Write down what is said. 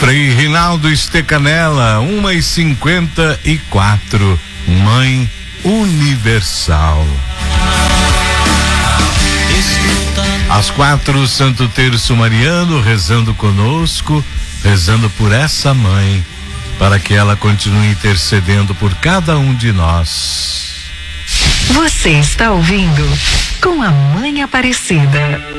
Frei Rinaldo Estecanela, 1h54, Mãe Universal. Às 4, Santo Terço Mariano, rezando conosco, rezando por essa mãe, para que ela continue intercedendo por cada um de nós. Você está ouvindo Com a Mãe Aparecida.